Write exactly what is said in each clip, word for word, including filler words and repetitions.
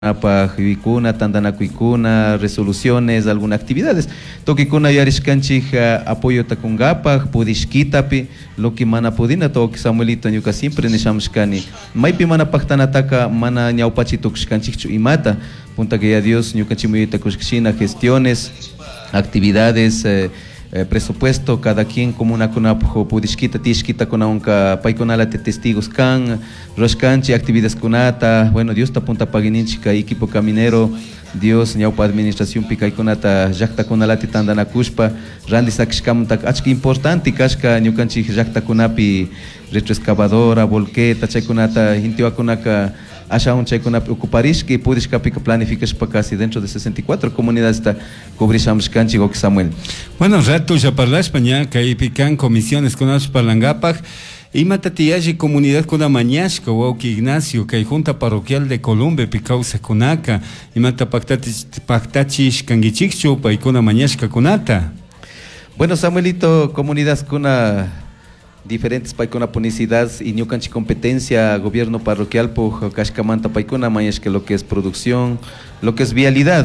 Apa, Hibikuna, Tandanakuikuna, resoluciones, algunas actividades. Tokikuna yarishkanchik apoyo takungapaj, pudishkitapi, lo que mana pudina, toki Samuelito ñuka siempre nishamshkani. Maypi mana pachtanataka, mana ñaupachi tukshkanchikchu imata, punta que ya Dios ñuka chimuyita kushkshina, gestiones, actividades, eh, Eh, presupuesto, cada quien como una kuna pudishkita tishkita kuna unka paikonala te testigos kan roskanchi actividades kunata, bueno, Dios ta punta pagininchika equipo caminero, Dios ñaupa administración pikay kunata jakta kunalati tandana kushpa randi sakishkamunta achka importante kashka ñukanchik jakta kunapi retroexcavadora, volqueta, chay kunata intiwa kunaka Asha un checo na ocuparishki pudishka pika planificashpa casi dentro de sesenta y cuatro comunidades está cubrishamshkanchi gok Samuel. Bueno, rato ya parlash paña kay pican comisiones con as palangapaj y matatiyaji comunidad con amañashka wauki Ignacio kay junta parroquial de Colombia picausa kunaka y mata pactatis pactachish kangichikchu pay con amañashka kunata. Bueno, Samuelito, comunidades kuna diferentes paikona punicidad y ñukanchi competencia gobierno parroquial por kashkamanta paikona mayas que lo que es producción, lo que es vialidad.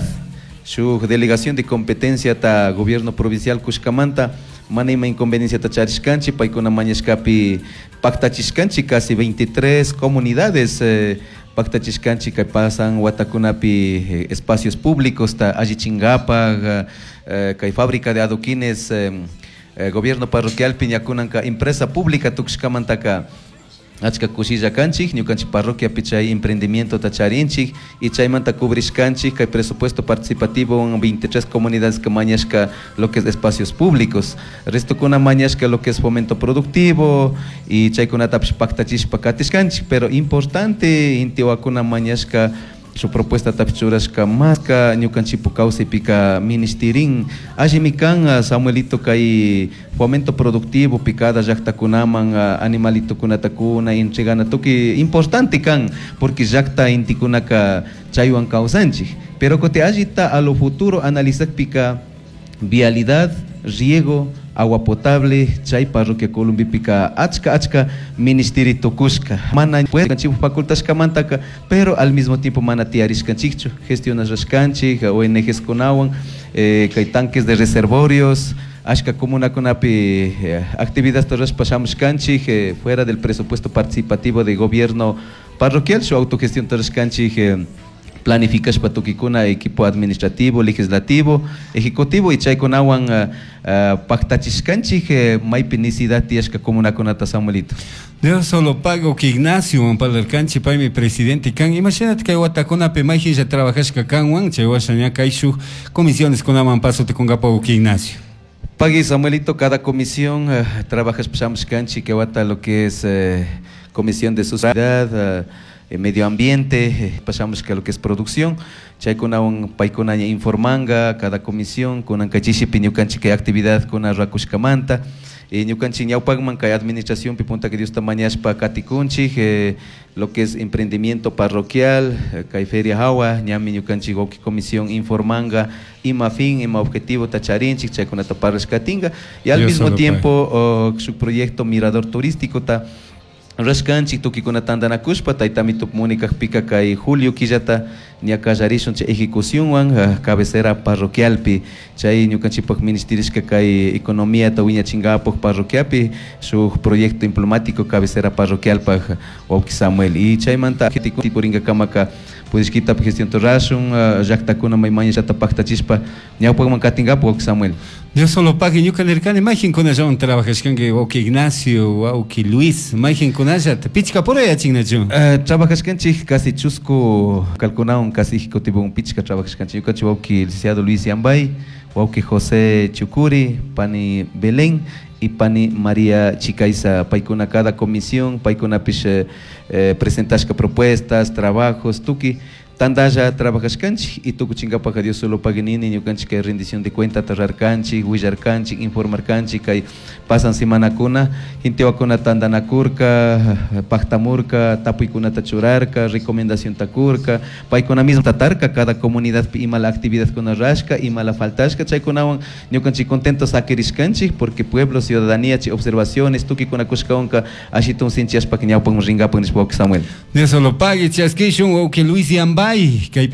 Su delegación de competencia ta gobierno provincial kushkamanta manima inconveniencia ta charishkanchi paikona mayas kapi pactachishkanchi casi veintitrés comunidades eh, pactachishkanchi que pasan watakunapi eh, espacios públicos ta ajichingapa eh, que fábrica de adoquines eh, Eh, gobierno parroquial piñacunanka empresa pública tuxkamantaka achka kushilla kanchik ñukanchik parroquia pichay emprendimiento tacharinchik y chaymanta kubrishkanchik kay presupuesto participativo en veintitrés comunidades que mañashka lo que es espacios públicos resto kuna mañashka lo que es fomento productivo y chaykuna tapsh pactachishpa katishkanchik pero importante intiwa kuna mañashka su propuesta tapchurashka maska ñukanchipu causa pika ministerin ajimikan Samuelito kay fomento productivo picada jakta kunaman animalito kunata kuna entregana toki importante kan porque jakta intikunaka chaywan causanchi pero kote agita a lo futuro analizar pika vialidad riego agua potable, chay parroquia Colombia pika achka achka ministerio tokushka mana puede kanchipu facultashka mantaka pero al mismo tiempo mana tiarishkanchikchu gestionas rashkanchik O N Gs kunawan eh, kay tanques de reservorios ashka comuna kunapi eh, actividades todas pashamshkanchik eh, fuera del presupuesto participativo de gobierno parroquial su autogestión torashkanchik eh, planificas para tukikuna equipo administrativo, legislativo, ejecutivo y chay kunawan uh, uh, pactachishkanchik uh, maypi necesidad tiashka comuna kunata Samuelito. Yo solo pago que Ignacio para el canchi para mi presidente kan imagínate que watakuna pe mai ya trabajashka kanwan chay washaña kay shu comisiones kunaman paso te konga pago que Ignacio. Pagui Samuelito, cada comisión uh, trabajas pshamshkanchi que wata lo que es uh, comisión de sociedad uh, Eh, medio ambiente, eh, pasamos que lo que es producción, chay kuna un paikuna informanga, cada comisión, con un cachishi piñucanchi que actividad con rakushkamanta, y ñucanchi ñaupagman que administración pipunta que Dios tamañashpa katikunchi, eh, lo que es emprendimiento parroquial, que feria hawa, ñami ñucanchi goki comisión informanga, ima fin, ima objetivo tacharinchi, chay kuna taparrashkatinga, y al Dios mismo tiempo oh, su proyecto mirador turístico ta Rashkanchik tukikuna tandanakushpa taytami tukmunikaj pika kay Julio Quillata ñakallarishun chay ejecución wan uh, cabecera parroquialpi chay ñukanchipaj ministerishka kay economía ta wiñachingapaj parroquiapi su proyecto emblemático cabecera parroquialpaj wawki Samuel y chaymanta puringa kamaka pudishkitap gestión torrashun uh, llaqtakuna maymañashata paktachispa ñawpajman katingapaj wawki Samuel. Yo solo pague ñuka nirkani imagine con ella un trabajashkanki wauki Ignacio wauki Luis imagine con ella pichka por allá chingnachu uh, trabajashkanchik casi chusco calcunaun casi ejecutivo un pichka trabajashkanchik yukachi wauki licenciado Luis Yambay wauki José Chucuri pani Belén y pani María Chicaiza paikuna cada comisión paikuna pish eh, presentashka propuestas trabajos tuki Tandaya trabajashkanchik y tukuchingapaj Dios solo paginini ñukanchik kay rendición de cuenta tararkanchik, willarkanchik, informarkanchik kay pasan semanakuna hintiwakuna tandanakurka, pactamurka, tapuykuna tachurarka, recomendación takurka, paykuna mismo tatarka cada comunidad ima la actividad kuna rashka, ima la faltashka chaykunawan ñukanchik contentos akirishkanchik porque pueblo, ciudadanía, chi observaciones, tukikuna kushkawanka ashitun sinchiashpa ñawpan ringapan nishpa Samuel. Dios solo pague chaskishun wauki Luis Yamba pay,